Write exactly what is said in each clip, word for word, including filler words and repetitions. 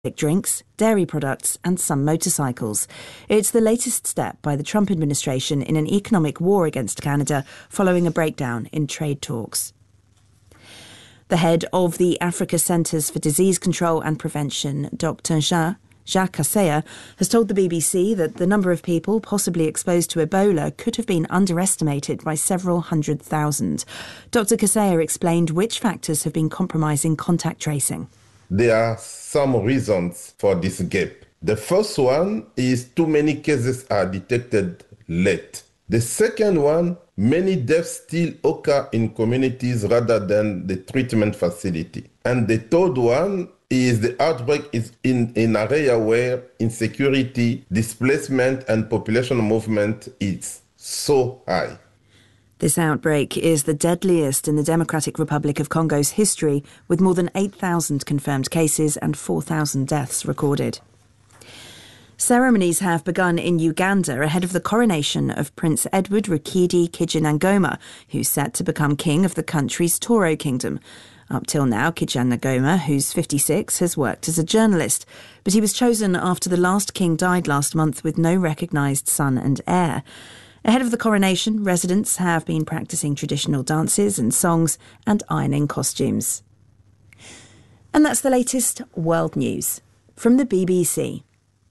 drinks, dairy products, and some motorcycles. It's the latest step by the Trump administration in an economic war against Canada following a breakdown in trade talks. The head of the Africa Centres for Disease Control and Prevention, Doctor Jean Jacques Kaseya, has told the B B C that the number of people possibly exposed to Ebola could have been underestimated by several hundred thousand. Doctor Kaseya explained which factors have been compromising contact tracing. There are some reasons for this gap. The first one is too many cases are detected late. The second one, many deaths still occur in communities rather than the treatment facility. And the third one is the outbreak is in an area where insecurity, displacement, and population movement is so high. This outbreak is the deadliest in the Democratic Republic of Congo's history, with more than eight thousand confirmed cases and four thousand deaths recorded. Ceremonies have begun in Uganda ahead of the coronation of Prince Edward Rukidi Kijinangoma, who's set to become king of the country's Toro Kingdom. Up till now, Kijinangoma, who's fifty-six, has worked as a journalist, but he was chosen after the last king died last month with no recognised son and heir. Ahead of the coronation, residents have been practising traditional dances and songs and ironing costumes. And that's the latest world news from the B B C.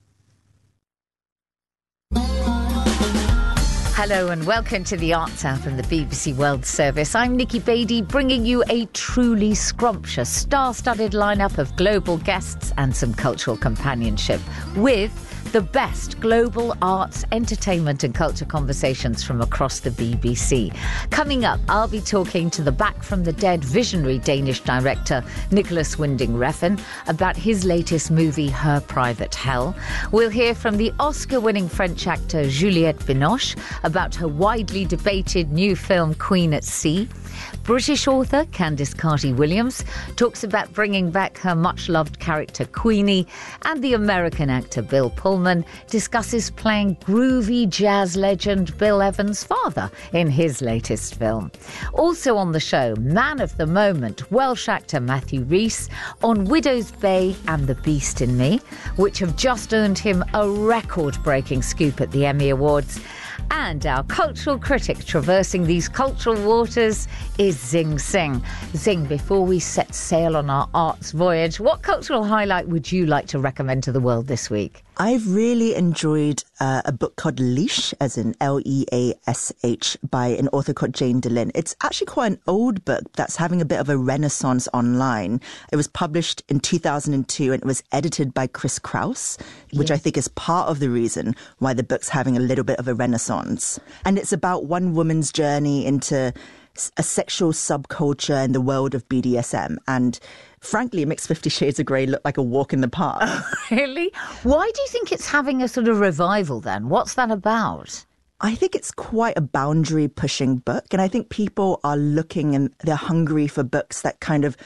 Hello and welcome to The Answer from the B B C World Service. I'm Nikki Beattie, bringing you a truly scrumptious, star-studded lineup of global guests and some cultural companionship with the best global arts, entertainment and culture conversations from across the B B C. Coming up, I'll be talking to the Back from the Dead visionary Danish director Nicholas Winding Refn about his latest movie, Her Private Hell. We'll hear from the Oscar-winning French actor Juliette Binoche about her widely debated new film Queen at Sea. British author Candice Carty-Williams talks about bringing back her much-loved character Queenie, and the American actor Bill Pullman discusses playing groovy jazz legend Bill Evans' father in his latest film. Also on the show, man of the moment, Welsh actor Matthew Rhys on Widow's Bay and The Beast in Me, which have just earned him a record-breaking scoop at the Emmy Awards. And our cultural critic traversing these cultural waters is Zing Singh. Zing, before we set sail on our arts voyage, what cultural highlight would you like to recommend to the world this week? I've really enjoyed uh, a book called Leash, as in L E A S H, by an author called Jane DeLynn. It's actually quite an old book that's having a bit of a renaissance online. It was published in two thousand two and it was edited by Chris Kraus, which yes. I think is part of the reason why the book's having a little bit of a renaissance. And it's about one woman's journey into a sexual subculture in the world of B D S M. And frankly, it makes Fifty Shades of Grey look like a walk in the park. Oh, really? Why do you think it's having a sort of revival then? What's that about? I think it's quite a boundary-pushing book. And I think people are looking and they're hungry for books that kind of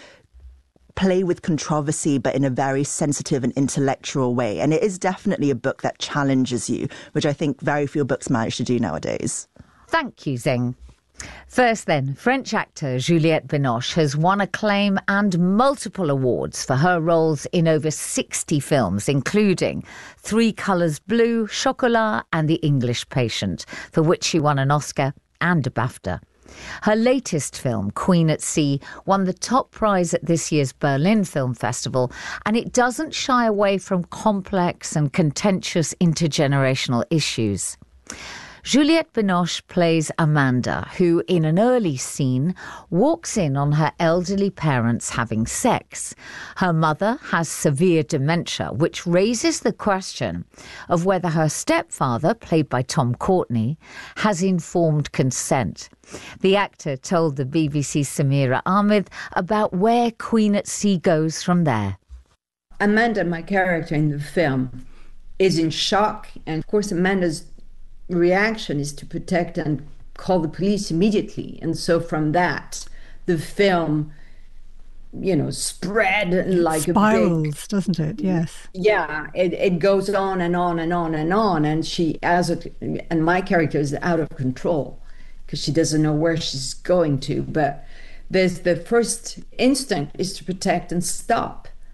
play with controversy, but in a very sensitive and intellectual way. And it is definitely a book that challenges you, which I think very few books manage to do nowadays. Thank you, Zing. First then, French actor Juliette Binoche has won acclaim and multiple awards for her roles in over sixty films, including Three Colours Blue, Chocolat and The English Patient, for which she won an Oscar and a BAFTA. Her latest film, Queen at Sea, won the top prize at this year's Berlin Film Festival, and it doesn't shy away from complex and contentious intergenerational issues. Juliette Binoche plays Amanda, who, in an early scene, walks in on her elderly parents having sex. Her mother has severe dementia, which raises the question of whether her stepfather, played by Tom Courtenay, has informed consent. The actor told the B B C's Samira Ahmed about where Queen at Sea goes from there. Amanda, my character in the film, is in shock, and of course Amanda's reaction is to protect and call the police immediately. And so from that, the film, you know, spread like spirals, a big, doesn't it? Yes. Yeah, it, it goes on and on and on and on. And she, as a, and my character is out of control because she doesn't know where she's going to. But there's the first instinct is to protect and stop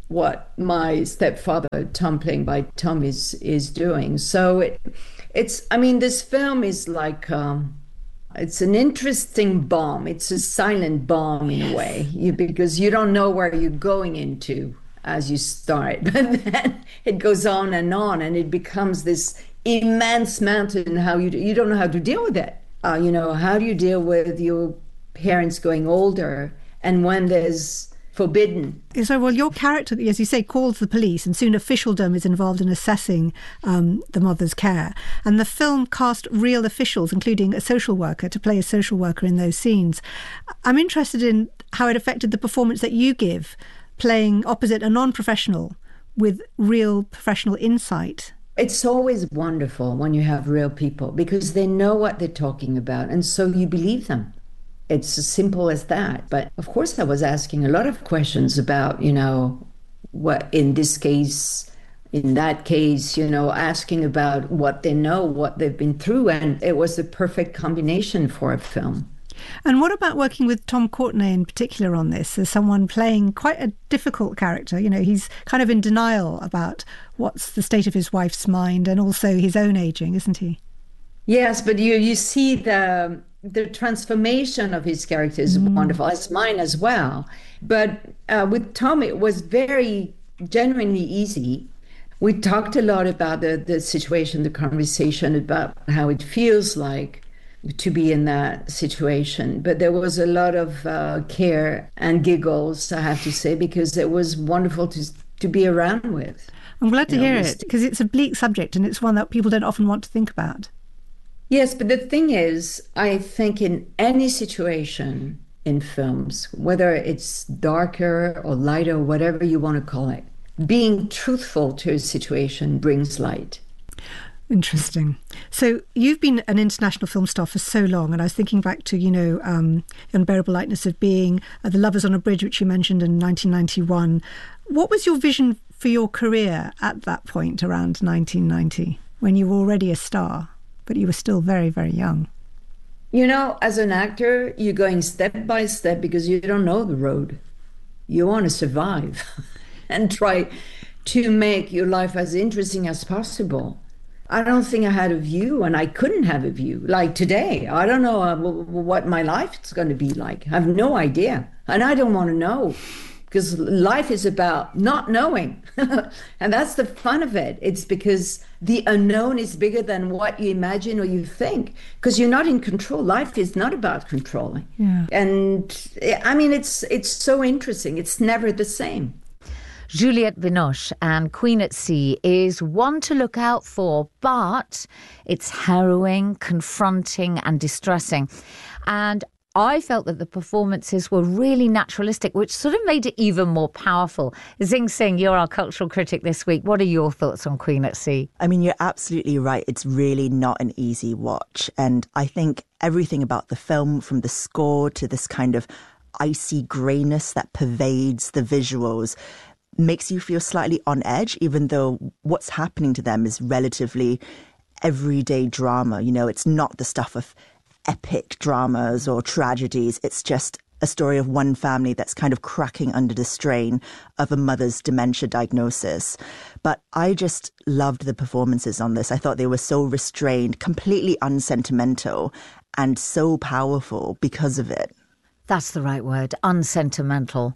what my stepfather, Tom, playing by Tom, is is doing. So it, it's, I mean, this film is like, um, it's an interesting bomb. It's a silent bomb in a way, you, because you don't know where you're going into as you start, but then it goes on and on, and it becomes this immense mountain. How you you don't know how to deal with it. Uh, you know, how do you deal with your parents going older, and when there's forbidden. So, well, your character, as you say, calls the police, and soon officialdom is involved in assessing um, the mother's care. And the film cast real officials, including a social worker, to play a social worker in those scenes. I'm interested in how it affected the performance that you give, playing opposite a non-professional with real professional insight. It's always wonderful when you have real people, because they know what they're talking about, and so you believe them. It's as simple as that. But of course, I was asking a lot of questions about, you know, what in this case, in that case, you know, asking about what they know, what they've been through. And it was the perfect combination for a film. And what about working with Tom Courtenay in particular on this, as someone playing quite a difficult character? You know, he's kind of in denial about what's the state of his wife's mind and also his own aging, isn't he? Yes, but you you see the the transformation of his character is mm. wonderful, as mine as well. But uh, with Tom, it was very genuinely easy. We talked a lot about the, the situation, the conversation about how it feels like to be in that situation. But there was a lot of uh, care and giggles, I have to say, because it was wonderful to to be around with. I'm glad to you hear know, it, because it's a bleak subject and it's one that people don't often want to think about. Yes, but the thing is, I think in any situation in films, whether it's darker or lighter, whatever you want to call it, being truthful to a situation brings light. Interesting. So you've been an international film star for so long, and I was thinking back to, you know, um, Unbearable Lightness of Being, uh, The Lovers on a Bridge, which you mentioned in nineteen ninety-one. What was your vision for your career at that point, around nineteen ninety, when you were already a star? But you were still very, very young. You know, as an actor, you're going step by step because you don't know the road. You want to survive and try to make your life as interesting as possible. I don't think I had a view, and I couldn't have a view. Like today, I don't know uh, what my life is going to be like. I have no idea. And I don't want to know, because life is about not knowing. And that's the fun of it. It's because the unknown is bigger than what you imagine or you think, because you're not in control. Life is not about controlling. Yeah. And I mean, it's it's so interesting. It's never the same. Juliette Binoche and Queen at Sea is one to look out for, but it's harrowing, confronting and distressing. And I felt that the performances were really naturalistic, which sort of made it even more powerful. Zing Singh, you're our cultural critic this week. What are your thoughts on Queen at Sea? I mean, you're absolutely right. It's really not an easy watch. And I think everything about the film, from the score to this kind of icy greyness that pervades the visuals, makes you feel slightly on edge, even though what's happening to them is relatively everyday drama. You know, it's not the stuff of epic dramas or tragedies. It's just a story of one family that's kind of cracking under the strain of a mother's dementia diagnosis. But I just loved the performances on this. I thought they were so restrained, completely unsentimental, and so powerful because of it. That's the right word, unsentimental.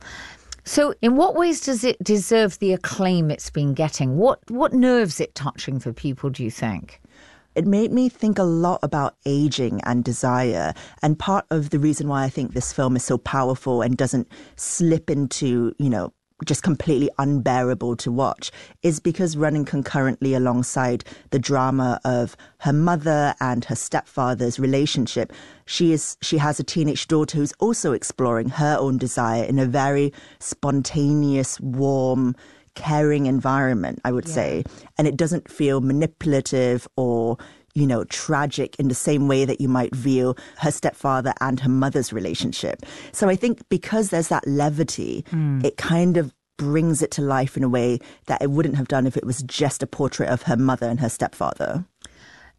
So in what ways does it deserve the acclaim it's been getting? What what nerves it touching for people, do you think? It made me think a lot about aging and desire. And part of the reason why I think this film is so powerful and doesn't slip into, you know, just completely unbearable to watch is because running concurrently alongside the drama of her mother and her stepfather's relationship, she is she has a teenage daughter who's also exploring her own desire in a very spontaneous, warm, caring environment, I would yeah. say. And it doesn't feel manipulative or, you know, tragic in the same way that you might view her stepfather and her mother's relationship. So I think because there's that levity, mm. it kind of brings it to life in a way that it wouldn't have done if it was just a portrait of her mother and her stepfather.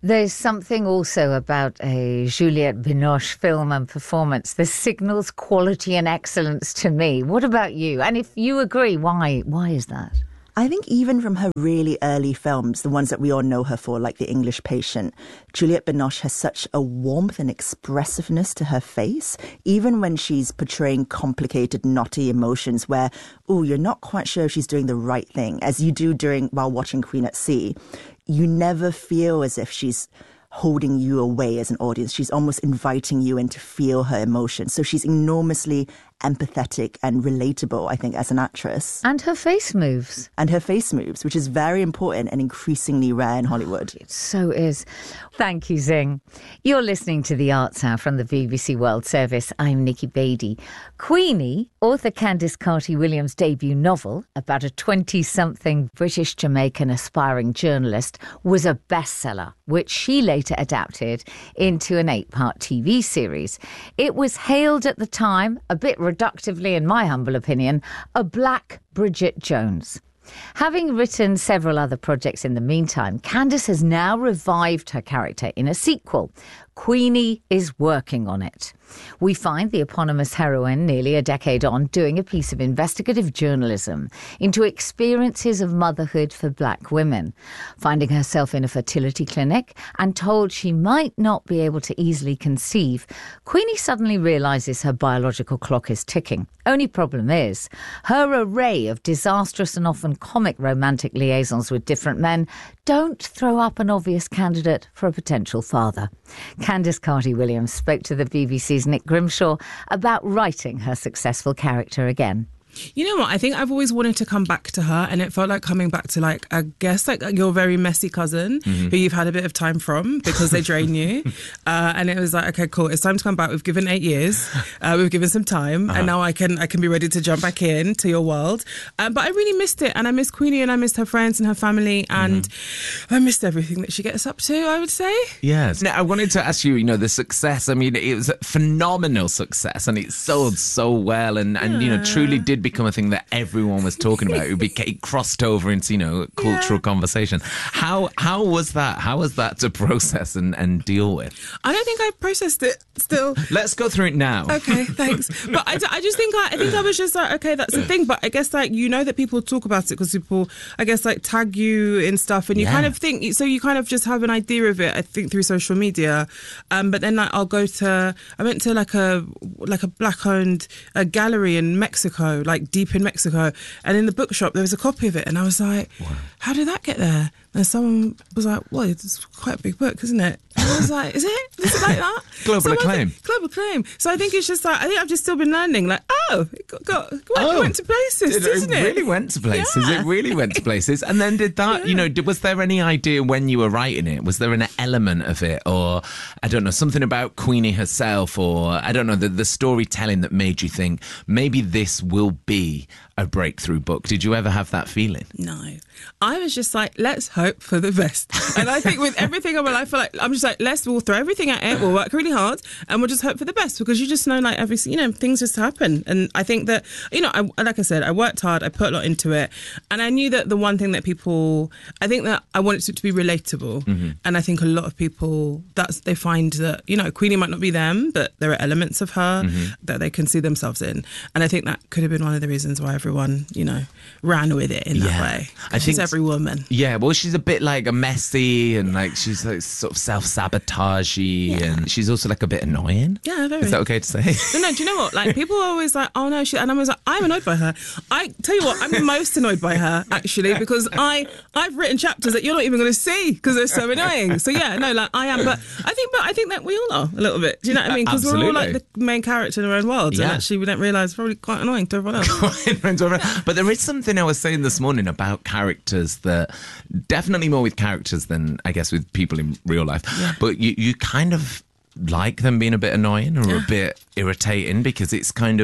There's something also about a Juliette Binoche film and performance. This signals quality and excellence to me. What about you? And if you agree, why? Why is that? I think even from her really early films, the ones that we all know her for, like The English Patient, Juliette Binoche has such a warmth and expressiveness to her face, even when she's portraying complicated, knotty emotions where, oh, you're not quite sure if she's doing the right thing, as you do during while watching Queen at Sea. You never feel as if she's holding you away as an audience. She's almost inviting you in to feel her emotions. So she's enormously empathetic and relatable, I think, as an actress. And her face moves. And her face moves, which is very important and increasingly rare in Hollywood. It so is. Thank you, Zing. You're listening to The Arts Hour from the B B C World Service. I'm Nikki Beattie. Queenie, author Candice Carty-Williams' debut novel about a twenty-something British-Jamaican aspiring journalist, was a bestseller, which she later adapted into an eight-part T V series. It was hailed at the time, a bit reductively in my humble opinion, a black Bridget Jones. Having written several other projects in the meantime, Candice has now revived her character in a sequel. Queenie is working on it. We find the eponymous heroine nearly a decade on doing a piece of investigative journalism into experiences of motherhood for black women. Finding herself in a fertility clinic and told she might not be able to easily conceive, Queenie suddenly realises her biological clock is ticking. Only problem is, her array of disastrous and often comic romantic liaisons with different men don't throw up an obvious candidate for a potential father. Candice Carty-Williams spoke to the B B C's Nick Grimshaw about writing her successful character again. You know what? I think I've always wanted to come back to her, and it felt like coming back to, like, I guess, like your very messy cousin mm-hmm. who you've had a bit of time from because they drain you. Uh, and it was like, okay, cool. It's time to come back. We've given eight years. Uh, we've given some time, uh-huh. and now I can I can be ready to jump back in to your world. Um, but I really missed it, and I missed Queenie, and I missed her friends and her family, and mm-hmm. I missed everything that she gets up to, I would say. Yes. Now, I wanted to ask you, you know, the success. I mean, it was a phenomenal success, and it sold so well, and, and yeah. you know, truly did become a thing that everyone was talking about. It, became, it crossed over into, you know, cultural yeah. conversation. How how was that? How was that to process and, and deal with? I don't think I processed it still. Let's go through it now. Okay, thanks. But I, I just think I, I think I was just like, okay, that's the thing. But I guess, like, you know that people talk about it because people, I guess, like, tag you in stuff, and you yeah. kind of think, so you kind of just have an idea of it, I think, through social media. Um, but then, like, I'll go to, I went to like a like a black owned a gallery in Mexico, like deep in Mexico, and in the bookshop there was a copy of it, and I was like, wow. How did that get there? And someone was like, well, it's quite a big book, isn't it? And I was like, is it? Is it like that? Global so acclaim. Think, global acclaim. So I think it's just like, I think I've just still been learning, like, oh, it got, got went, oh, went to places, it, didn't it? It really went to places. Yeah. It really went to places. And then did that, yeah. you know, did, was there any idea when you were writing it? Was there an element of it, or, I don't know, something about Queenie herself, or, I don't know, the, the storytelling that made you think, maybe this will be a breakthrough book? Did you ever have that feeling? No. I was just like, let's hope for the best. And I think with everything in my life, I feel like, I'm just like, let's, we'll throw everything at it, we'll work really hard, and we'll just hope for the best, because you just know, like, every, you know, things just happen. And I think that, you know, I, like I said, I worked hard, I put a lot into it, and I knew that the one thing that people, I think that I wanted it to be relatable. Mm-hmm. And I think a lot of people, that's, they find that, you know, Queenie might not be them, but there are elements of her mm-hmm. that they can see themselves in. And I think that could have been one of the reasons why everyone, you know, ran with it in yeah. that way. I she's think every woman. Yeah, well, she's a bit like a messy, and like she's like sort of self-sabotagey, yeah. and she's also like a bit annoying. Yeah, very. Is that okay to say? No, no, do you know what? Like, people are always like, oh no, she, and I was like, I'm annoyed by her. I tell you what, I'm the most annoyed by her, actually, because I, I've written chapters that you're not even going to see because they're so annoying. So yeah, no, like I am, but I think, but I think that we all are a little bit. Do you know what I mean? Because we're all like the main character in our own worlds, yeah. and actually we don't realise it's probably quite annoying to everyone else. But there is something I was saying this morning about characters that, definitely more with characters than I guess with people in real life, yeah. but you, you kind of like them being a bit annoying or yeah. a bit irritating, because it's kind of,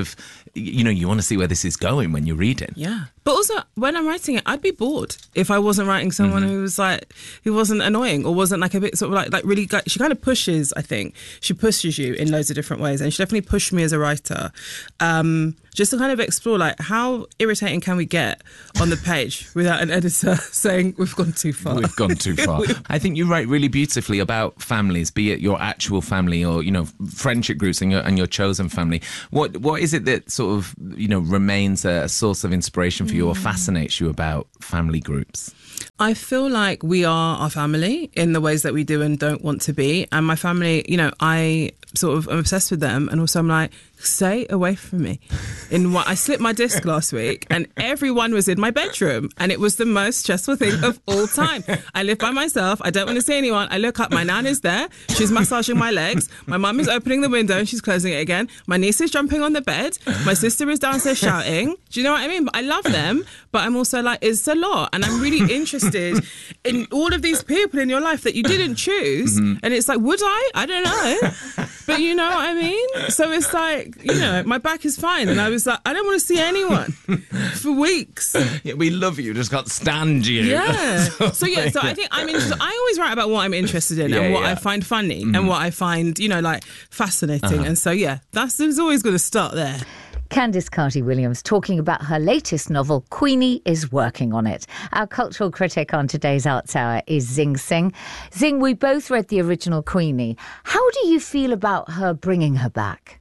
you know, you want to see where this is going when you're reading. Yeah. But also, when I'm writing it, I'd be bored if I wasn't writing someone mm-hmm. who was like, who wasn't annoying or wasn't like a bit sort of like, like really, like, she kind of pushes, I think. She pushes you in loads of different ways. And she definitely pushed me as a writer. Um, just to kind of explore, like, how irritating can we get on the page without an editor saying we've gone too far? We've gone too far. I think you write really beautifully about families, be it your actual family or, you know, friendship groups and your, and your chosen family. What What is it that sort of, you know, remains a source of inspiration for you or fascinates you about family groups? I feel like we are our family in the ways that we do and don't want to be. And my family, you know, I sort of am obsessed with them. And also I'm like, stay away from me. In what I slipped my disc last week and everyone was in my bedroom and it was the most stressful thing of all time. I live by myself. I don't want to see anyone. I look up, my nan is there. She's massaging my legs. My mum is opening the window and she's closing it again. My niece is jumping on the bed. My sister is downstairs shouting. Do you know what I mean? But I love them, but I'm also like, it's a lot. And I'm really interested in all of these people in your life that you didn't choose. Mm-hmm. And it's like, would I? I don't know. But you know what I mean? So it's like, you know, my back is fine. And I was like, I don't want to see anyone for weeks. Yeah, we love you, just can't stand you. Yeah. so, so yeah, so I think I'm interested. I always write about what I'm interested in yeah, and what yeah. I find funny mm-hmm. and what I find, you know, like fascinating. Uh-huh. And so, yeah, that's it's always going to start there. Candice Carty-Williams talking about her latest novel, Queenie is working on it. Our cultural critic on today's Arts Hour is Zing Singh. Zing, we both read the original Queenie. How do you feel about her bringing her back?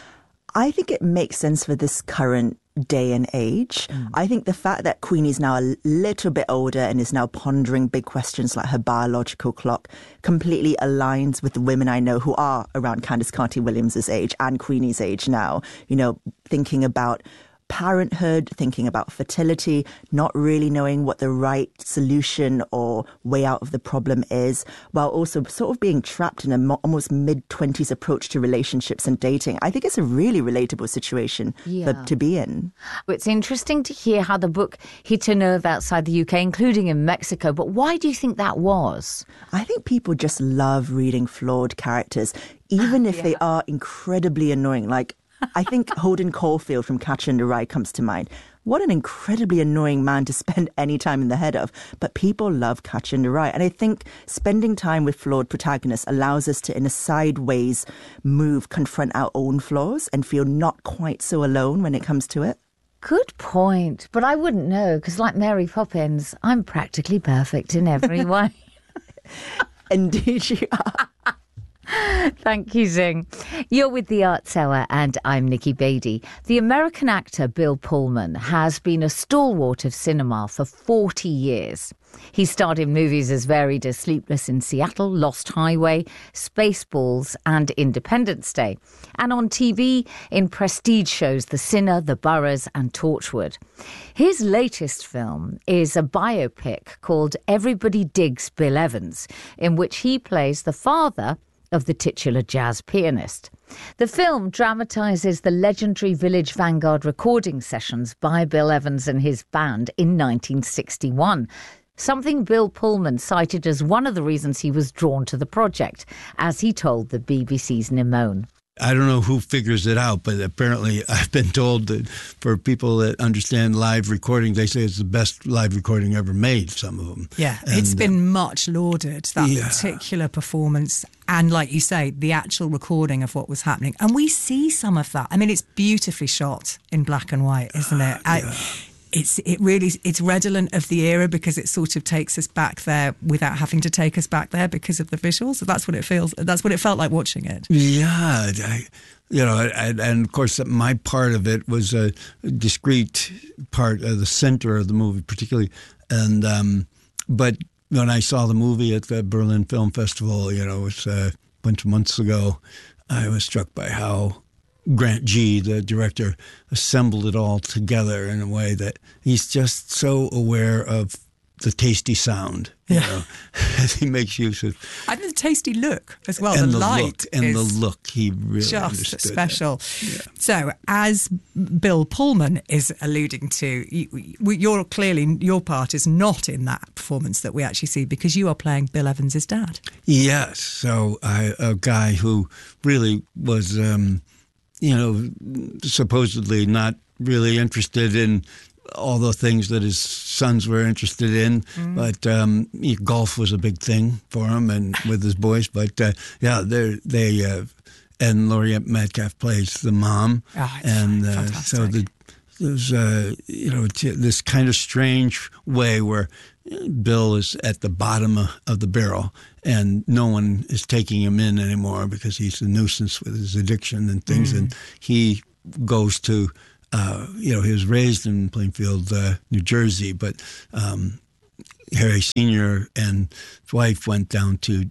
I think it makes sense for this current day and age. Mm. I think the fact that Queenie's now a little bit older and is now pondering big questions like her biological clock completely aligns with the women I know who are around Candice Carty-Williams' age and Queenie's age now, you know, thinking about parenthood, thinking about fertility, not really knowing what the right solution or way out of the problem is, while also sort of being trapped in a mo- almost mid-twenties approach to relationships and dating. I think it's a really relatable situation yeah. for, to be in. It's interesting to hear how the book hit a nerve outside the U K, including in Mexico. But why do you think that was? I think people just love reading flawed characters, even if yeah. they are incredibly annoying. Like, I think Holden Caulfield from Catcher in the Rye comes to mind. What an incredibly annoying man to spend any time in the head of. But people love Catcher in the Rye. And I think spending time with flawed protagonists allows us to, in a sideways move, confront our own flaws and feel not quite so alone when it comes to it. Good point. But I wouldn't know, because like Mary Poppins, I'm practically perfect in every way. Indeed you are. Thank you, Zing. You're with the Arts Hour and I'm Nikki Beattie. The American actor Bill Pullman has been a stalwart of cinema for forty years. He starred in movies as varied as Sleepless in Seattle, Lost Highway, Spaceballs and Independence Day. And on T V in prestige shows The Sinner, The Boroughs and Torchwood. His latest film is a biopic called Everybody Digs Bill Evans, in which he plays the father of the titular jazz pianist. The film dramatises the legendary Village Vanguard recording sessions by Bill Evans and his band in nineteen sixty-one, something Bill Pullman cited as one of the reasons he was drawn to the project, as he told the B B C's Nimone. I don't know who figures it out, but apparently I've been told that for people that understand live recording, they say it's the best live recording ever made, some of them. Yeah, and, it's been uh, much lauded, that yeah. particular performance. And like you say, the actual recording of what was happening. And we see some of that. I mean, it's beautifully shot in black and white, isn't it? Uh, yeah. I, It's it really it's redolent of the era because it sort of takes us back there without having to take us back there because of the visuals. So that's what it feels. That's what it felt like watching it. Yeah, I, you know, I, and of course my part of it was a discrete part of the center of the movie, particularly. And um, but when I saw the movie at the Berlin Film Festival, you know, it was uh, a bunch of months ago, I was struck by how Grant Gee, the director, assembled it all together in a way that he's just so aware of the tasty sound. You yeah. know, as he makes use of. And the tasty look as well. And the, the light look. And is the look. He really just understood special. Yeah. So, as Bill Pullman is alluding to, you, you're clearly, your part is not in that performance that we actually see because you are playing Bill Evans' dad. Yes. So, I, a guy who really was. Um, you know, supposedly not really interested in all the things that his sons were interested in, mm. but um, golf was a big thing for him and with his boys. But uh, yeah, they they uh, and Laurie Metcalf plays the mom, oh, and uh, so the, there's uh, you know t- this kind of strange way where Bill is at the bottom of the barrel, and no one is taking him in anymore because he's a nuisance with his addiction and things, mm. and he goes to. Uh, you know, he was raised in Plainfield, uh, New Jersey, but um, Harry Senior and his wife went down to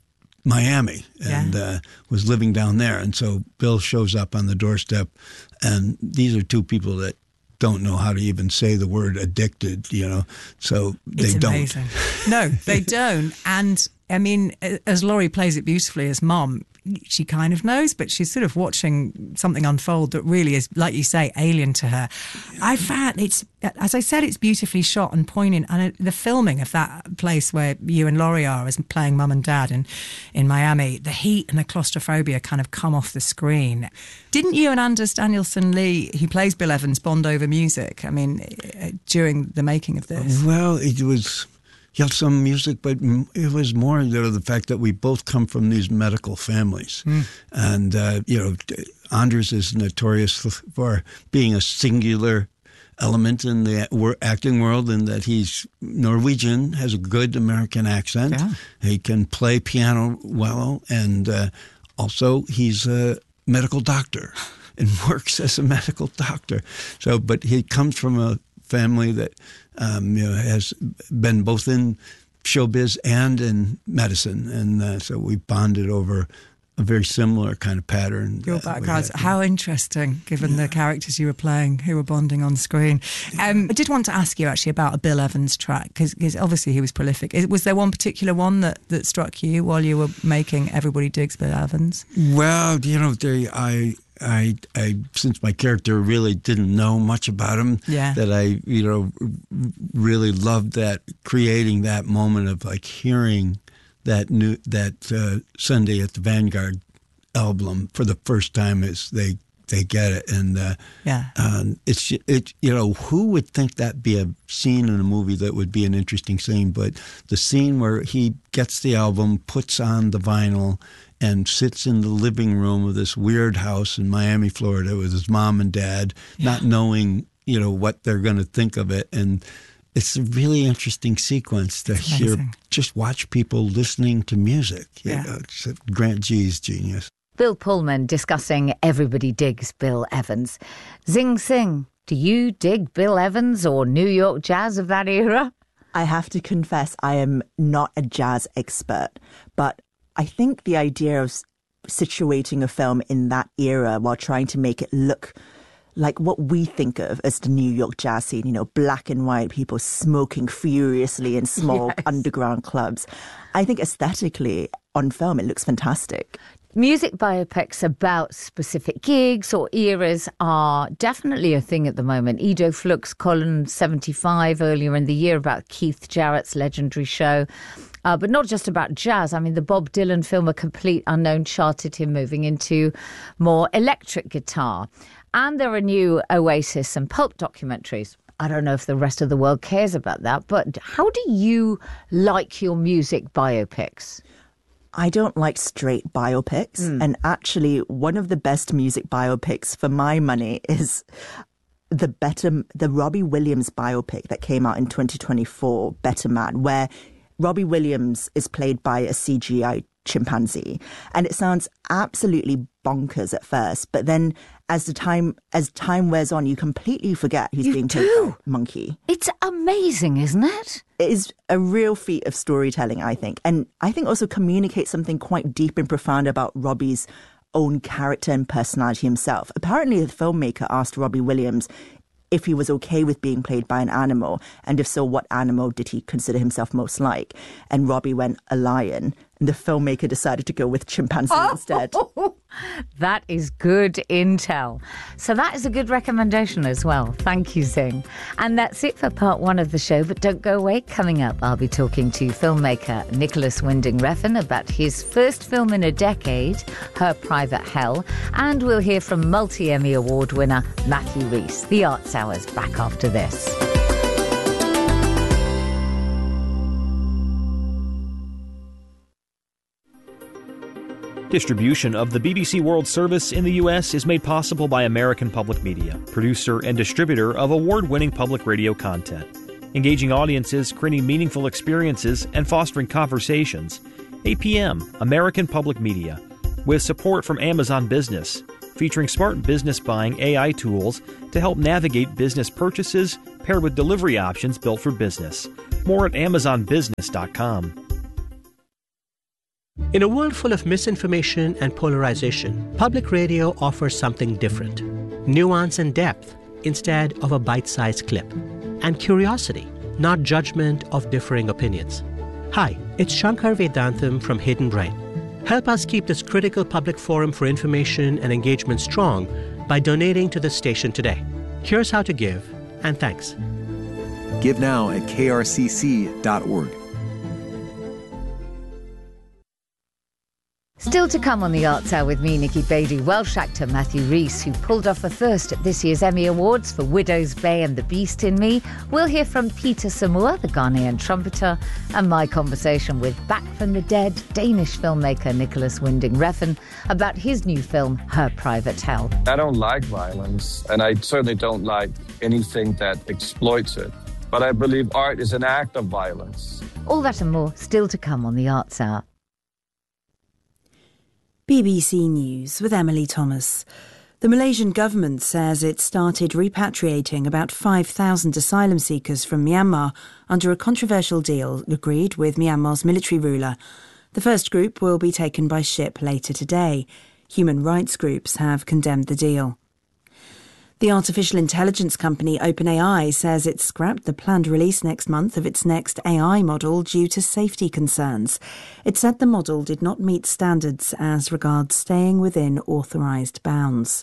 Miami and yeah. uh, was living down there. And so Bill shows up on the doorstep, and these are two people that don't know how to even say the word addicted, you know, so they it's don't. Amazing. No, they don't. And I mean, as Laurie plays it beautifully as mom, she kind of knows, but she's sort of watching something unfold that really is, like you say, alien to her. I found it's, as I said, it's beautifully shot and poignant. And the filming of that place where you and Laurie are as playing mum and dad in, in Miami, the heat and the claustrophobia kind of come off the screen. Didn't you and Anders Danielson Lee, who plays Bill Evans, bond over music? I mean, during the making of this? Well, it was... Yeah, some music, but it was more you know, the fact that we both come from these medical families. Mm. And, uh, you know, Anders is notorious for being a singular element in the acting world, in that he's Norwegian, has a good American accent. Yeah. He can play piano well, and uh, also he's a medical doctor and works as a medical doctor. So, but he comes from a family that um, you know has been both in showbiz and in medicine, and uh, so we bonded over a very similar kind of pattern. Your backgrounds, how interesting, given yeah. the characters you were playing who were bonding on screen. Um, I did want to ask you actually about a Bill Evans track, because obviously he was prolific. Was there one particular one that, that struck you while you were making Everybody Digs Bill Evans? Well, you know, they, I... I, I, since my character really didn't know much about him, yeah. that I, you know, really loved that, creating that moment of like hearing that new, that uh, Sunday at the Vanguard album for the first time as they, they get it. And uh, yeah. um, it's, it, you know, who would think that'd be a scene in a movie that would be an interesting scene? But the scene where he gets the album, puts on the vinyl, and sits in the living room of this weird house in Miami, Florida, with his mom and dad, yeah. not knowing, you know, what they're going to think of it. And it's a really interesting sequence to hear, just watch people listening to music. Yeah. You know, it's Grant G's genius. Bill Pullman discussing Everybody Digs Bill Evans. Zing Sing, do you dig Bill Evans or New York jazz of that era? I have to confess, I am not a jazz expert, but I think the idea of situating a film in that era while trying to make it look like what we think of as the New York jazz scene, you know, black and white people smoking furiously in small yes. underground clubs. I think aesthetically on film, it looks fantastic. Music biopics about specific gigs or eras are definitely a thing at the moment. Edo Fluke's Column seventy-five earlier in the year about Keith Jarrett's legendary show. Uh, but not just about jazz. I mean, the Bob Dylan film A Complete Unknown charted him moving into more electric guitar. And there are new Oasis and Pulp documentaries. I don't know if the rest of the world cares about that, but how do you like your music biopics? I don't like straight biopics. Mm. And actually, one of the best music biopics for my money is the Better, the Robbie Williams biopic that came out in twenty twenty-four, Better Man, where Robbie Williams is played by a C G I chimpanzee. And it sounds absolutely bonkers at first, but then as the time as time wears on, you completely forget he's you being do. played by a monkey. It's amazing, isn't it? It is a real feat of storytelling, I think. And I think also communicates something quite deep and profound about Robbie's own character and personality himself. Apparently, the filmmaker asked Robbie Williams if he was okay with being played by an animal, and if so, what animal did he consider himself most like? And Robbie went, a lion. And the filmmaker decided to go with chimpanzee oh, instead. That is good intel. So that is a good recommendation as well. Thank you, Zing. And that's it for part one of the show. But don't go away. Coming up, I'll be talking to filmmaker Nicholas Winding Refn about his first film in a decade, Her Private Hell. And we'll hear from multi-Emmy Award winner Matthew Rhys. The Arts Hour's back after this. Distribution of the B B C World Service in the U S is made possible by American Public Media, producer and distributor of award-winning public radio content. Engaging audiences, creating meaningful experiences, and fostering conversations. A P M, American Public Media, with support from Amazon Business, featuring smart business buying A I tools to help navigate business purchases, paired with delivery options built for business. More at amazon business dot com. In a world full of misinformation and polarization, public radio offers something different. Nuance and depth instead of a bite-sized clip. And curiosity, not judgment of differing opinions. Hi, it's Shankar Vedantam from Hidden Brain. Help us keep this critical public forum for information and engagement strong by donating to the station today. Here's how to give, and thanks. Give now at k r c c dot org. Still to come on the Arts Hour with me, Nikki Bailey, Welsh actor Matthew Rhys, who pulled off a first at this year's Emmy Awards for Widow's Bay and The Beast in Me. We'll hear from Peter Samoa, the Ghanaian trumpeter, and my conversation with Back from the Dead Danish filmmaker Nicholas Winding Refn about his new film, Her Private Hell. I don't like violence, and I certainly don't like anything that exploits it. But I believe art is an act of violence. All that and more still to come on the Arts Hour. B B C News with Emily Thomas. The Malaysian government says it started repatriating about five thousand asylum seekers from Myanmar under a controversial deal agreed with Myanmar's military ruler. The first group will be taken by ship later today. Human rights groups have condemned the deal. The artificial intelligence company OpenAI says it scrapped the planned release next month of its next A I model due to safety concerns. It said the model did not meet standards as regards staying within authorised bounds.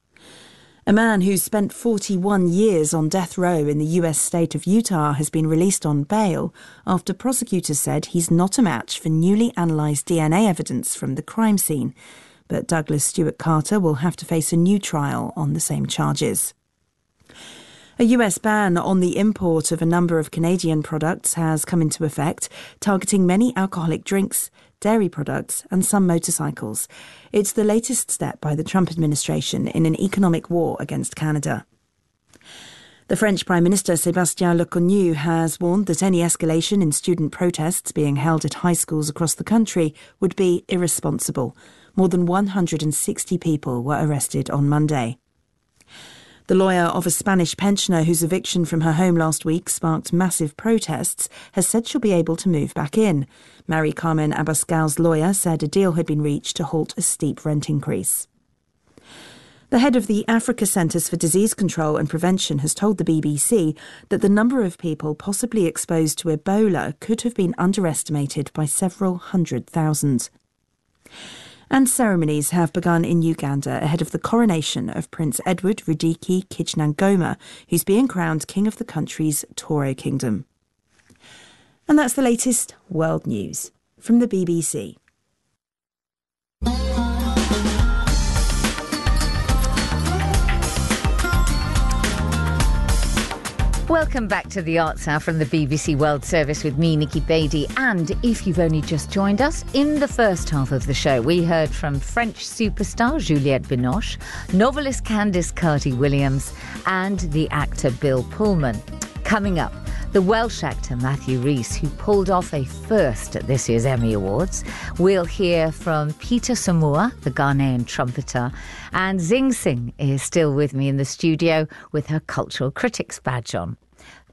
A man who spent forty-one years on death row in the U S state of Utah has been released on bail after prosecutors said he's not a match for newly analysed D N A evidence from the crime scene. But Douglas Stewart Carter will have to face a new trial on the same charges. A U S ban on the import of a number of Canadian products has come into effect, targeting many alcoholic drinks, dairy products and some motorcycles. It's the latest step by the Trump administration in an economic war against Canada. The French Prime Minister Sébastien Lecornu has warned that any escalation in student protests being held at high schools across the country would be irresponsible. More than one hundred sixty people were arrested on Monday. The lawyer of a Spanish pensioner whose eviction from her home last week sparked massive protests has said she'll be able to move back in. Mary Carmen Abascal's lawyer said a deal had been reached to halt a steep rent increase. The head of the Africa Centres for Disease Control and Prevention has told the B B C that the number of people possibly exposed to Ebola could have been underestimated by several hundred thousand. And ceremonies have begun in Uganda ahead of the coronation of Prince Edward Rudiki Kijnangoma, who's being crowned king of the country's Toro Kingdom. And that's the latest world news from the B B C. Welcome back to the Arts Hour from the B B C World Service with me, Nikki Bailey. And if you've only just joined us, in the first half of the show, we heard from French superstar Juliette Binoche, novelist Candice Carty-Williams, and the actor Bill Pullman. Coming up, the Welsh actor Matthew Rhys, who pulled off a first at this year's Emmy Awards. We'll hear from Peter Samoa, the Ghanaian trumpeter, and Zing Singh is still with me in the studio with her Cultural Critics badge on.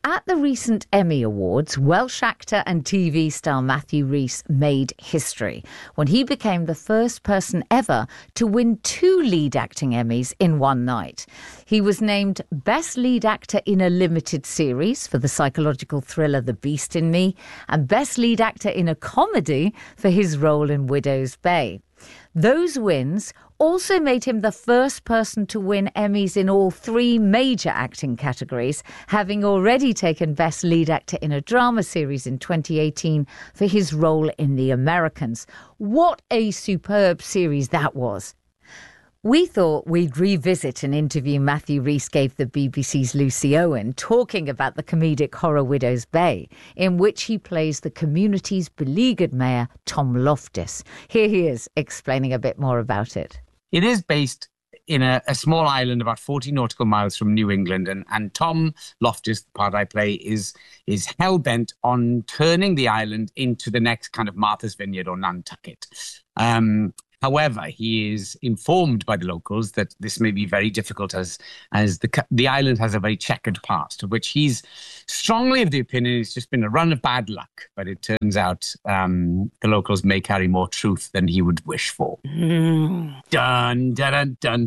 At the recent Emmy Awards, Welsh actor and T V star Matthew Rhys made history when he became the first person ever to win two lead acting Emmys in one night. He was named Best Lead Actor in a Limited Series for the psychological thriller The Beast in Me, and Best Lead Actor in a Comedy for his role in Widow's Bay. Those wins also made him the first person to win Emmys in all three major acting categories, having already taken Best Lead Actor in a Drama Series in twenty eighteen for his role in The Americans. What a superb series that was. We thought we'd revisit an interview Matthew Rhys gave the B B C's Lucy Owen talking about the comedic horror Widow's Bay, in which he plays the community's beleaguered mayor, Tom Loftus. Here he is explaining a bit more about it. It is based in a, a small island about forty nautical miles from New England, and, and Tom Loftus, the part I play, is is hell-bent on turning the island into the next kind of Martha's Vineyard or Nantucket. Um, However, he is informed by the locals that this may be very difficult as as the the island has a very checkered past, of which he's strongly of the opinion it's just been a run of bad luck. But it turns out um, the locals may carry more truth than he would wish for. Mm. Dun, dun, dun,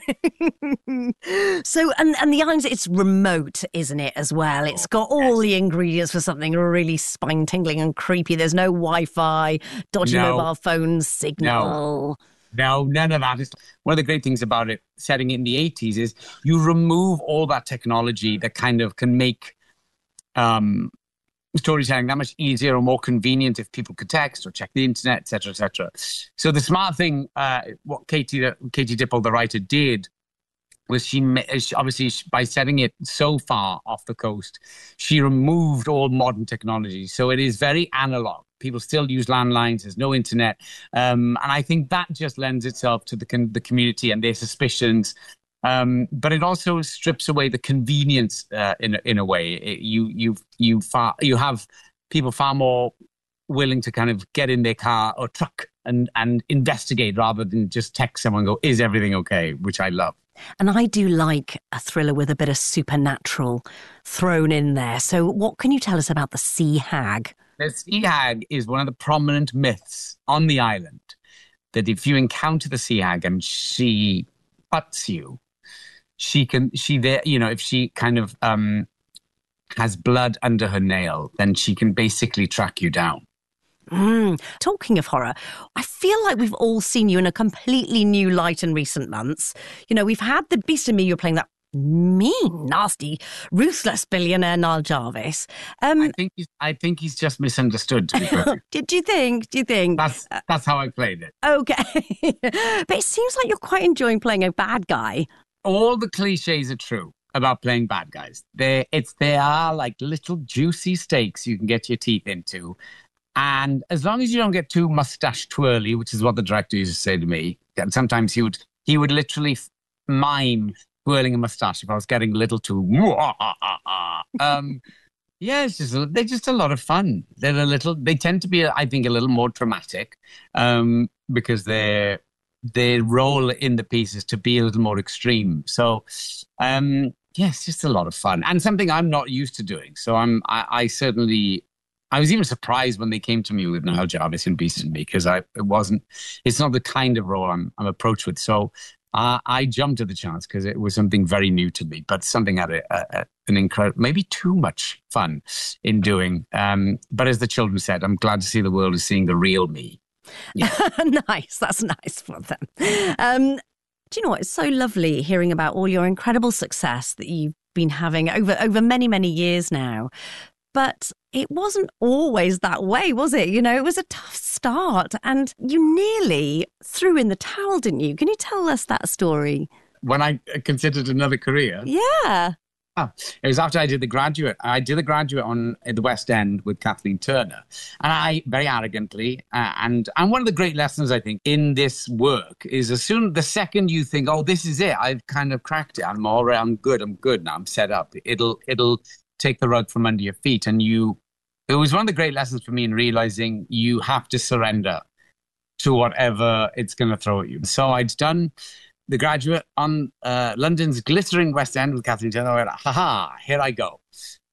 dun. So, and, and the island, it's remote, isn't it, as well? It's got all the ingredients for something really spine-tingling and creepy. There's no Wi-Fi, dodgy No. mobile phone signal. No, none of that. It's one of the great things about it, setting it in the eighties, is you remove all that technology that kind of can make um, storytelling that much easier or more convenient if people could text or check the internet, et cetera, et cetera. So the smart thing, uh, what Katie, Katie Dipple, the writer, did was she, ma- she obviously she, by setting it so far off the coast, she removed all modern technology. So it is very analog. People still use landlines. There's no internet. Um, and I think that just lends itself to the con- the community and their suspicions. Um, but it also strips away the convenience uh, in, a, in a way. It, you, you, you, far, you have people far more willing to kind of get in their car or truck and, and investigate rather than just text someone and go, is everything okay? Which I love. And I do like a thriller with a bit of supernatural thrown in there. So what can you tell us about the Sea Hag? The Sea Hag is one of the prominent myths on the island, that if you encounter the Sea Hag and she butts you, she can, she there, you know, if she kind of um, has blood under her nail, then she can basically track you down. Mm. Talking of horror, I feel like we've all seen you in a completely new light in recent months. You know, we've had The Beast in Me, you're playing that mean, nasty, ruthless billionaire Niall Jarvis. Um, I think he's, I think he's just misunderstood, to be perfect. do you think? Do you think? That's, that's how I played it. Okay. But it seems like you're quite enjoying playing a bad guy. All the cliches are true about playing bad guys. They it's they are like little juicy steaks you can get your teeth into. And as long as you don't get too mustache twirly, which is what the director used to say to me, and sometimes he would he would literally mime twirling a mustache if I was getting a little too. um, yeah, it's just they're just a lot of fun. They're a little. They tend to be, I think, a little more dramatic um, because they're. Their role in the piece is to be a little more extreme. So, um, yes, just a lot of fun and something I'm not used to doing. So I'm, I, I certainly, I was even surprised when they came to me with Niall Jarvis and Beast in Me, because I, it wasn't, it's not the kind of role I'm, I'm approached with. So uh, I jumped at the chance because it was something very new to me, but something I had a, a, an incredible, maybe too much fun in doing. Um, but as the children said, I'm glad to see the world is seeing the real me. Yeah. Nice. That's nice for them. Um, do you know what? It's so lovely hearing about all your incredible success that you've been having over, over many, many years now. But it wasn't always that way, was it? You know, it was a tough start and you nearly threw in the towel, didn't you? Can you tell us that story? When I considered another career? Yeah. Oh, it was after I did The Graduate. I did The Graduate on at the West End with Kathleen Turner. And I, very arrogantly, uh, and, and one of the great lessons, I think, in this work is as soon, the second you think, oh, this is it, I've kind of cracked it, I'm all right, I'm good, I'm good now, I'm set up. It'll, it'll take the rug from under your feet. And you, it was one of the great lessons for me in realizing you have to surrender to whatever it's going to throw at you. So I'd done The Graduate on uh, London's glittering West End with Kathleen Turner. I went, ha-ha, here I go.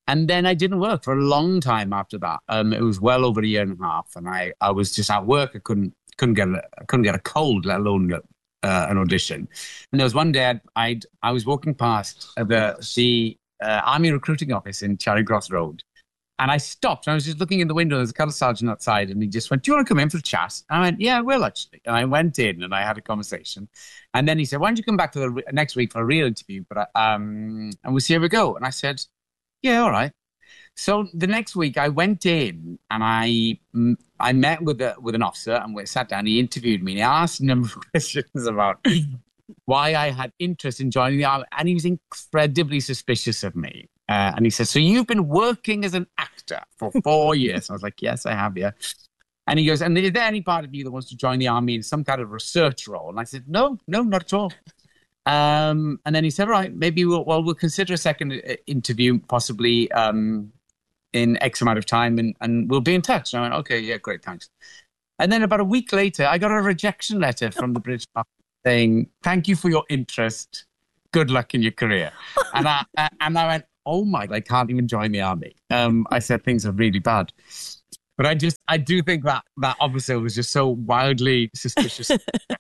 And then I didn't work for a long time after that. Um, it was well over a year and a half, and I, I was just at work. I couldn't couldn't get a, couldn't get a cold, let alone uh, an audition. And there was one day I'd, I'd I was walking past the the uh, army recruiting office in Charing Cross Road, and I stopped. And I was just looking in the window. There's a colour sergeant outside, and he just went, "Do you want to come in for a chat?" And I went, "Yeah, I will actually." And I went in and I had a conversation, and then he said, "Why don't you come back for the re- next week for a real interview?" But I, um, and we'll see how we go. And I said, "Yeah, all right." So the next week I went in and I I met with a, with an officer, and we sat down. He interviewed me and he asked a number of questions about why I had interest in joining the army, and he was incredibly suspicious of me. Uh, and he said, "So you've been working as an actor for four years?" I was like, "Yes, I have, yeah." And he goes, "And is there any part of you that wants to join the army in some kind of research role?" And I said, "No, no, not at all." Um, and then he said, "All right, maybe we'll, well, we'll consider a second interview, possibly um, in X amount of time, and, and we'll be in touch." And I went, "Okay, yeah, great, thanks." And then about a week later, I got a rejection letter from the British Army saying, "Thank you for your interest. Good luck in your career." And I and I went, "Oh my, I can't even join the army." Um, I said things are really bad. But I just, I do think that that officer was just so wildly suspicious.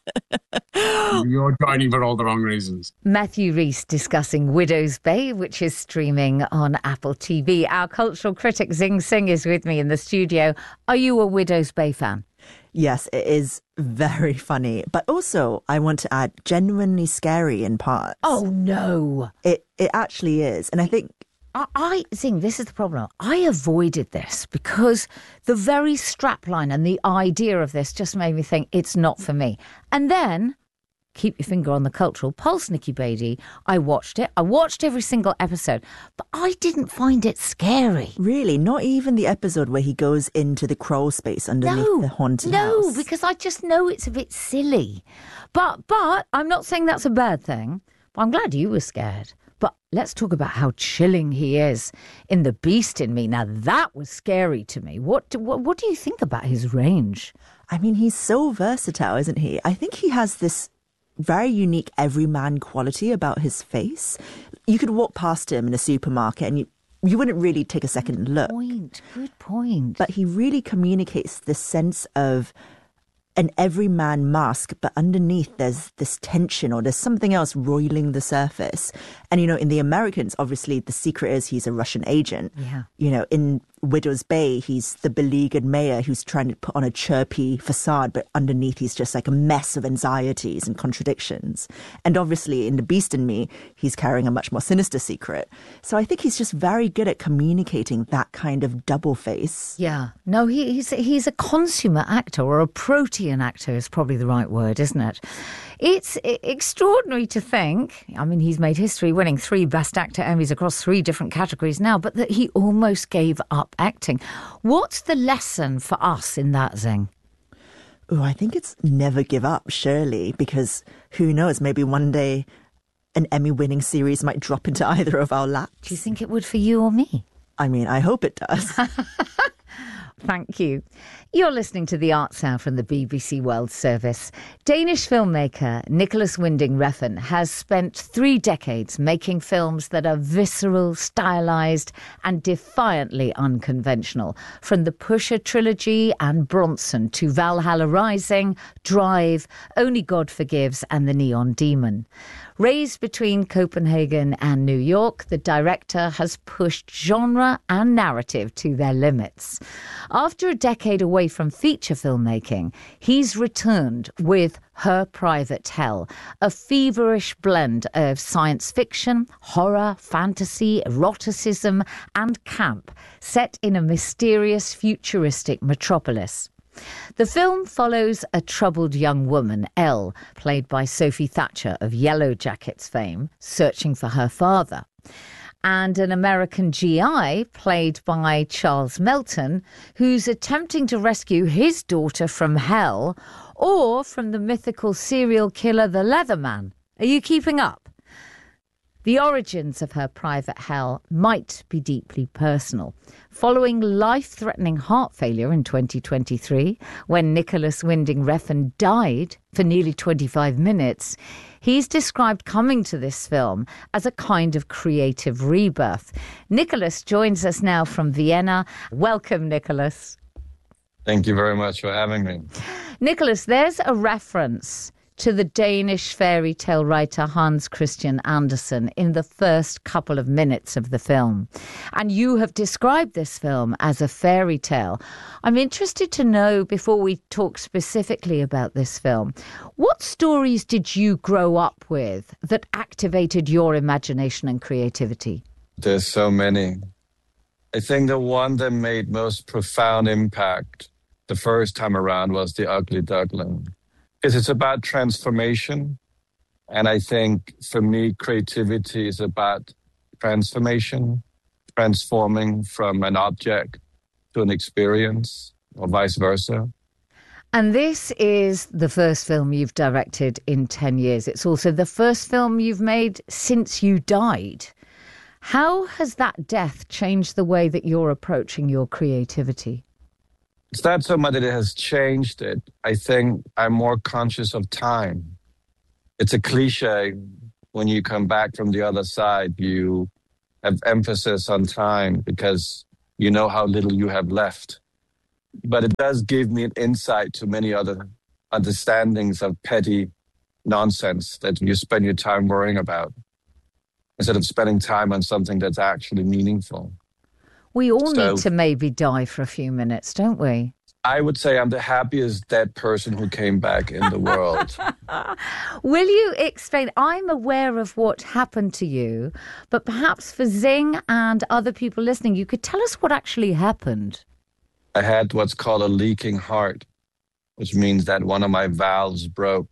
You're joining for all the wrong reasons. Matthew Rhys discussing Widow's Bay, which is streaming on Apple T V. Our cultural critic Zing Singh is with me in the studio. Are you a Widow's Bay fan? Yes, it is very funny, but also I want to add genuinely scary in parts. Oh no, it it actually is, and I think. I, I think this is the problem. I avoided this because the very strapline and the idea of this just made me think it's not for me. And then, keep your finger on the cultural pulse, Nikki Beattie. I watched it. I watched every single episode, but I didn't find it scary. Really? Not even the episode where he goes into the crawl space underneath no, the haunted no, house? No, because I just know it's a bit silly. But, but I'm not saying that's a bad thing. But I'm glad you were scared. But let's talk about how chilling he is in The Beast in Me. Now, that was scary to me. What do, what, what do you think about his range? I mean, he's so versatile, isn't he? I think he has this very unique everyman quality about his face. You could walk past him in a supermarket and you, you wouldn't really take a second good look. Point, good point. But he really communicates this sense of an everyman mask, but underneath there's this tension or there's something else roiling the surface. And, you know, in The Americans, obviously the secret is he's a Russian agent. Yeah. You know, in Widow's Bay, he's the beleaguered mayor who's trying to put on a chirpy facade, but underneath he's just like a mess of anxieties and contradictions. And obviously in The Beast in Me, he's carrying a much more sinister secret. So I think he's just very good at communicating that kind of double face. Yeah. No, he, he's, he's a consummate actor, or a protean actor is probably the right word, isn't it? It's extraordinary to think, I mean, he's made history winning three Best Actor Emmys across three different categories now, but that he almost gave up acting. What's the lesson for us in that, Zing? Oh, I think it's never give up, surely, because who knows, maybe one day an Emmy-winning series might drop into either of our laps. Do you think it would for you or me? I mean, I hope it does. Thank you. You're listening to The Arts Hour from the B B C World Service. Danish filmmaker Nicholas Winding Refn has spent three decades making films that are visceral, stylised and defiantly unconventional. From the Pusher trilogy and Bronson to Valhalla Rising, Drive, Only God Forgives and The Neon Demon. Raised between Copenhagen and New York, the director has pushed genre and narrative to their limits. After a decade away from feature filmmaking, he's returned with Her Private Hell, a feverish blend of science fiction, horror, fantasy, eroticism, and camp, set in a mysterious futuristic metropolis. The film follows a troubled young woman, Elle, played by Sophie Thatcher of Yellow Jackets fame, searching for her father, and an American G I played by Charles Melton, who's attempting to rescue his daughter from hell or from the mythical serial killer, the Leatherman. Are you keeping up? The origins of her private hell might be deeply personal. Following life-threatening heart failure in twenty twenty-three, when Nicholas Winding Refn died for nearly twenty-five minutes, he's described coming to this film as a kind of creative rebirth. Nicholas joins us now from Vienna. Welcome, Nicholas. Thank you very much for having me. Nicholas, there's a reference to the Danish fairy tale writer Hans Christian Andersen in the first couple of minutes of the film. And you have described this film as a fairy tale. I'm interested to know, before we talk specifically about this film, what stories did you grow up with that activated your imagination and creativity? There's so many. I think the one that made most profound impact the first time around was The Ugly Duckling. Because it's about transformation. And I think for me, creativity is about transformation, transforming from an object to an experience or vice versa. And this is the first film you've directed in ten years. It's also the first film you've made since you died. How has that death changed the way that you're approaching your creativity? It's not so much that it has changed it. I think I'm more conscious of time. It's a cliche. When you come back from the other side, you have emphasis on time because you know how little you have left. But it does give me an insight to many other understandings of petty nonsense that you spend your time worrying about instead of spending time on something that's actually meaningful. We all So- need to maybe die for a few minutes, don't we? I would say I'm the happiest dead person who came back in the world. Will you explain? I'm aware of what happened to you, but perhaps for Zing and other people listening, you could tell us what actually happened. I had what's called a leaking heart, which means that one of my valves broke.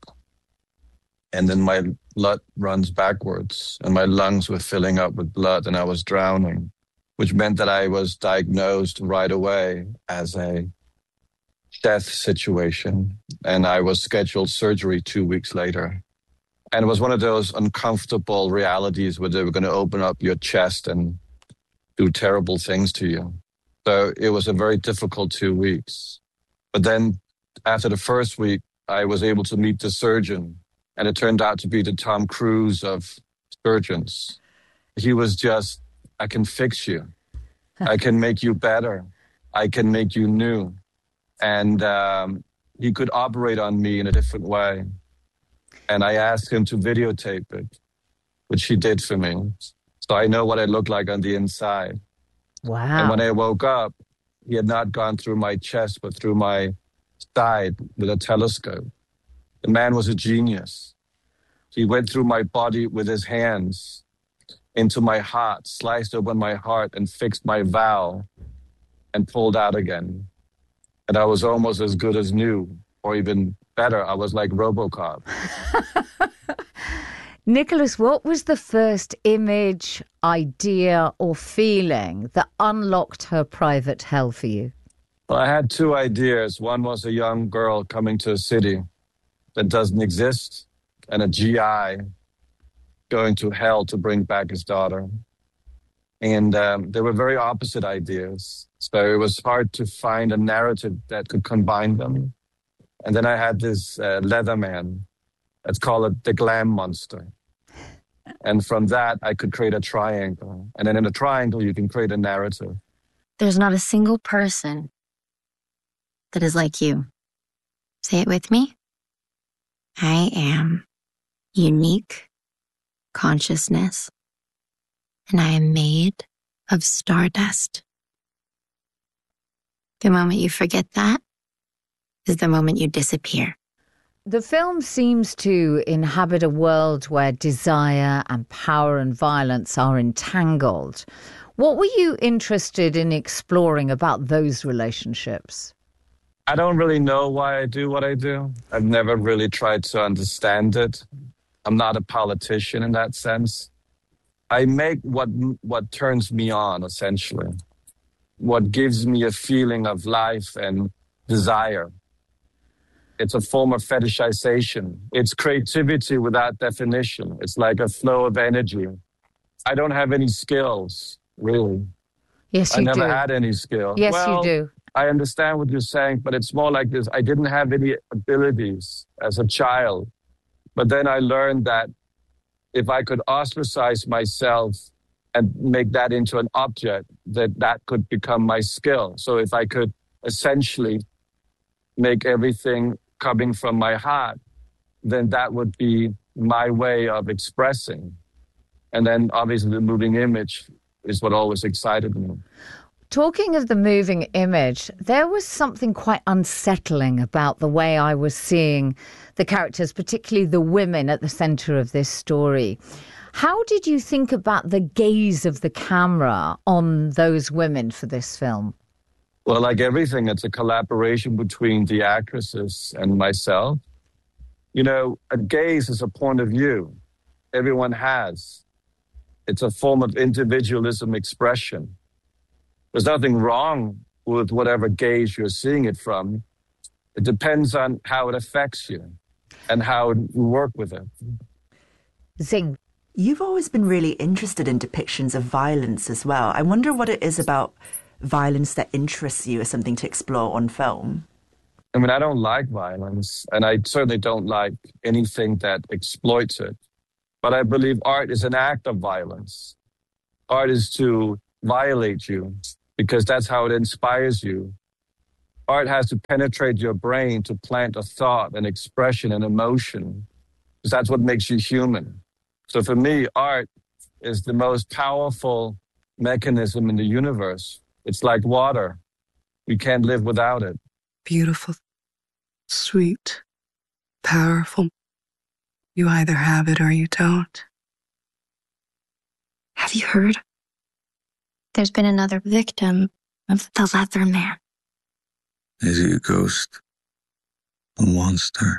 And then my blood runs backwards and my lungs were filling up with blood and I was drowning, which meant that I was diagnosed right away as a death situation. And I was scheduled surgery two weeks later. And it was one of those uncomfortable realities where they were going to open up your chest and do terrible things to you. So it was a very difficult two weeks. But then after the first week, I was able to meet the surgeon. And it turned out to be the Tom Cruise of surgeons. He was just, I can fix you. I can make you better. I can make you new. And um, he could operate on me in a different way. And I asked him to videotape it, which he did for me. So I know what I look like on the inside. Wow. And when I woke up, he had not gone through my chest, but through my side with a telescope. The man was a genius. He went through my body with his hands into my heart, sliced open my heart and fixed my valve and pulled out again. And I was almost as good as new, or even better. I was like RoboCop. Nicholas, what was the first image, idea or feeling that unlocked her private hell for you? Well, I had two ideas. One was a young girl coming to a city that doesn't exist, and a G I going to hell to bring back his daughter. And um, they were very opposite ideas. So it was hard to find a narrative that could combine them. And then I had this uh, Leatherman. Let's call it the Glam Monster. And from that, I could create a triangle. And then in a triangle, you can create a narrative. There's not a single person that is like you. Say it with me. I am unique consciousness, and I am made of stardust. The moment you forget that is the moment you disappear. The film seems to inhabit a world where desire and power and violence are entangled. What were you interested in exploring about those relationships? I don't really know why I do what I do. I've never really tried to understand it. I'm not a politician in that sense. I make what what turns me on, essentially. What gives me a feeling of life and desire. It's a form of fetishization. It's creativity without definition. It's like a flow of energy. I don't have any skills, really. Yes, you I never do. had any skill. Yes, well, you do. I understand what you're saying, but it's more like this. I didn't have any abilities as a child. But then I learned that if I could ostracize myself and make that into an object, that that could become my skill. So if I could essentially make everything coming from my heart, then that would be my way of expressing. And then obviously the moving image is what always excited me. Talking of the moving image, there was something quite unsettling about the way I was seeing the characters, particularly the women at the centre of this story. How did you think about the gaze of the camera on those women for this film? Well, like everything, it's a collaboration between the actresses and myself. You know, a gaze is a point of view. Everyone has. It's a form of individualism expression. There's nothing wrong with whatever gaze you're seeing it from. It depends on how it affects you and how you work with it. Zing. You've always been really interested in depictions of violence as well. I wonder what it is about violence that interests you as something to explore on film. I mean, I don't like violence, and I certainly don't like anything that exploits it. But I believe art is an act of violence. Art is to violate you because that's how it inspires you. Art has to penetrate your brain to plant a thought, an expression, an emotion, because that's what makes you human. So for me, art is the most powerful mechanism in the universe. It's like water. We can't live without it. Beautiful, sweet, powerful. You either have it or you don't. Have you heard? There's been another victim of the Leather Man. Is he a ghost? A monster?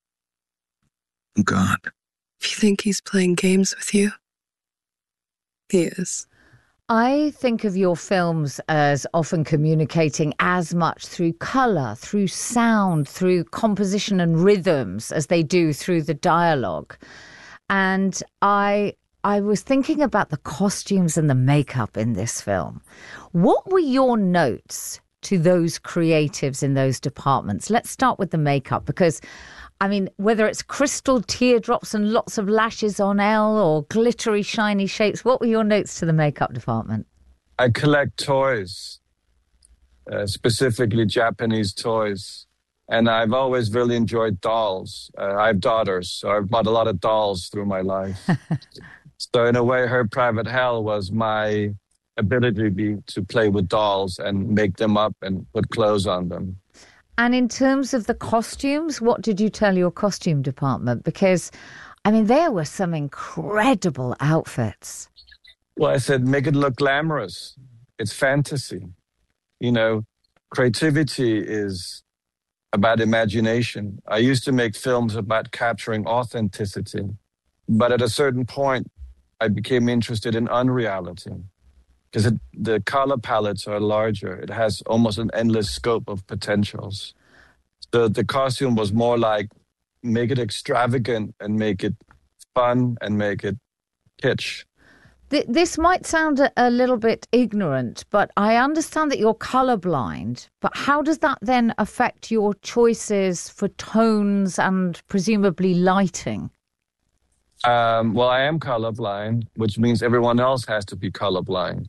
God? If you think he's playing games with you, he is. I think of your films as often communicating as much through colour, through sound, through composition and rhythms as they do through the dialogue. And I I was thinking about the costumes and the makeup in this film. What were your notes to those creatives in those departments? Let's start with the makeup, because I mean, whether it's crystal teardrops and lots of lashes on Elle or glittery, shiny shapes, what were your notes to the makeup department? I collect toys, uh, specifically Japanese toys. And I've always really enjoyed dolls. Uh, I have daughters, so I've bought a lot of dolls through my life. So in a way, Her Private Hell was my ability to play with dolls and make them up and put clothes on them. And in terms of the costumes, what did you tell your costume department? Because, I mean, there were some incredible outfits. Well, I said, make it look glamorous. It's fantasy. You know, creativity is about imagination. I used to make films about capturing authenticity. But at a certain point, I became interested in unreality. Because the color palettes are larger. It has almost an endless scope of potentials. So the costume was more like make it extravagant and make it fun and make it kitsch. Th- this might sound a, a little bit ignorant, but I understand that you're colorblind. But how does that then affect your choices for tones and presumably lighting? Um, well, I am colorblind, which means everyone else has to be colorblind.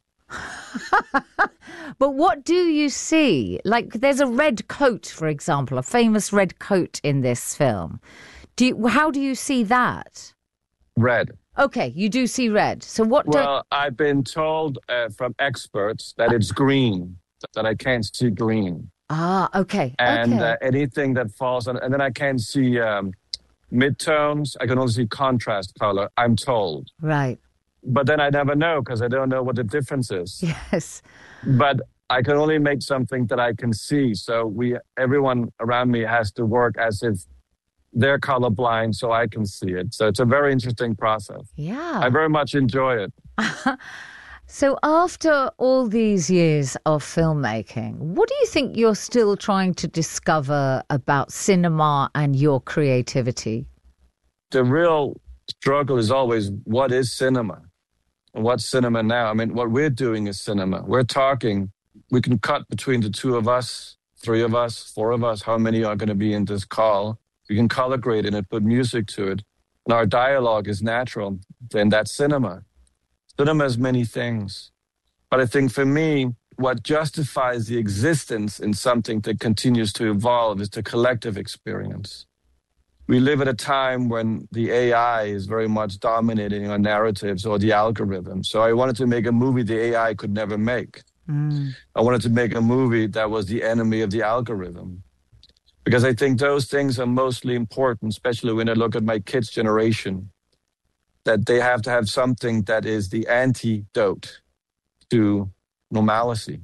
But what do you see? Like, there's a red coat, for example, a famous red coat in this film. Do you, how do you see that? Red. Okay, you do see red. So what? Well, I've been told uh, from experts that it's green, that I can't see green. Ah, okay. And okay. Uh, anything that falls on, and then I can't see um, midtones. I can only see contrast color, I'm told. Right. But then I never know because I don't know what the difference is. Yes. But I can only make something that I can see. So we, everyone around me has to work as if they're colorblind so I can see it. So it's a very interesting process. Yeah. I very much enjoy it. So after all these years of filmmaking, what do you think you're still trying to discover about cinema and your creativity? The real struggle is always, what is cinema? And what's cinema now? I mean, what we're doing is cinema. We're talking. We can cut between the two of us, three of us, four of us, how many are going to be in this call. We can color grade in it, put music to it. And our dialogue is natural. Then that's cinema. Cinema is many things. But I think for me, what justifies the existence in something that continues to evolve is the collective experience. We live at a time when the A I is very much dominating our narratives or the algorithm. So I wanted to make a movie the A I could never make. Mm. I wanted to make a movie that was the enemy of the algorithm. Because I think those things are mostly important, especially when I look at my kids' generation, that they have to have something that is the antidote to normalcy.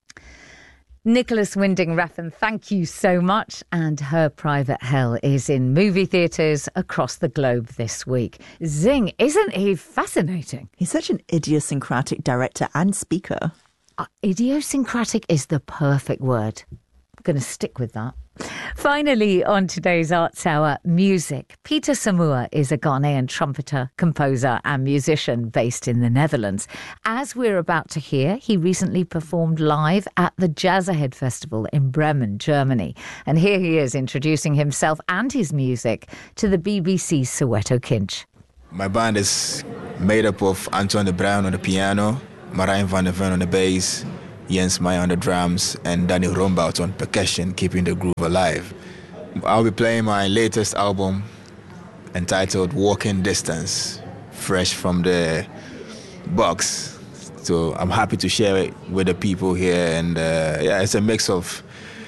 Nicholas Winding Refn, thank you so much. And Her Private Hell is in movie theatres across the globe this week. Zing, isn't he fascinating? He's such an idiosyncratic director and speaker. Uh, idiosyncratic is the perfect word. I'm going to stick with that. Finally, on today's Arts Hour, music. Peter Samoa is a Ghanaian trumpeter, composer and musician based in the Netherlands. As we're about to hear, he recently performed live at the Jazz Ahead Festival in Bremen, Germany. And here he is introducing himself and his music to the B B C's Soweto Kinch. My band is made up of Antoine de Bruin on the piano, Marijn van der Ven on the bass, Jens Meyer on the drums, and Danny Rombout on percussion, keeping the groove alive. I'll be playing my latest album entitled Walking Distance, fresh from the box. So I'm happy to share it with the people here. And uh, yeah, it's a mix of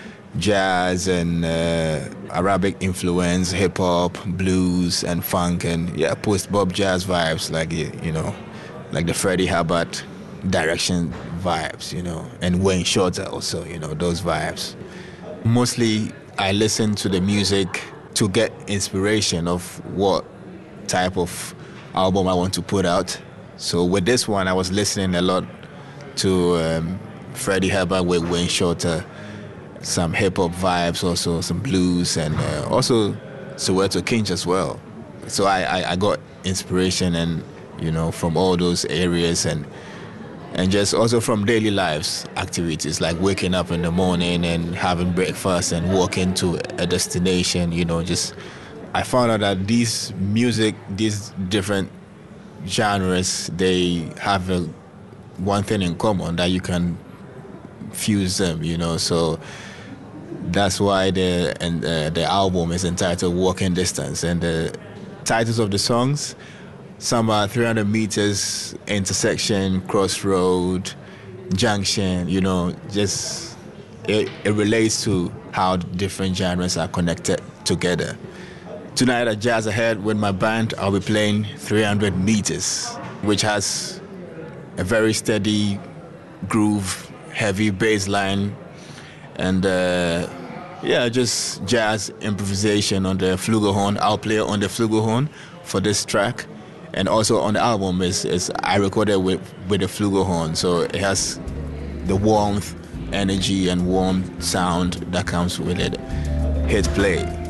jazz and uh, Arabic influence, hip hop, blues, and funk, and yeah, post-bop jazz vibes, like, you know, like the Freddie Hubbard direction vibes, you know, and Wayne Shorter also, you know, those vibes. Mostly I listen to the music to get inspiration of what type of album I want to put out. So with this one, I was listening a lot to um, Freddie Hubbard with Wayne Shorter, some hip-hop vibes also, some blues, and uh, also Soweto Kinch as well. So I, I, I got inspiration, and you know, from all those areas, and and just also from daily lives activities, like waking up in the morning and having breakfast and walking to a destination, you know, just I found out that these music, these different genres, they have a, one thing in common, that you can fuse them, you know, so that's why the and uh, the album is entitled Walking Distance, and the titles of the songs, some are three hundred meters, intersection, crossroad, junction, you know, just it, it relates to how different genres are connected together. Tonight at Jazz Ahead with my band, I'll be playing three hundred meters, which has a very steady groove, heavy bass line, and uh, yeah, just jazz improvisation on the flugelhorn. I'll play on the flugelhorn for this track. And also on the album is, is I recorded with, with the flugelhorn, so it has the warmth, energy, and warm sound that comes with it. Hit play.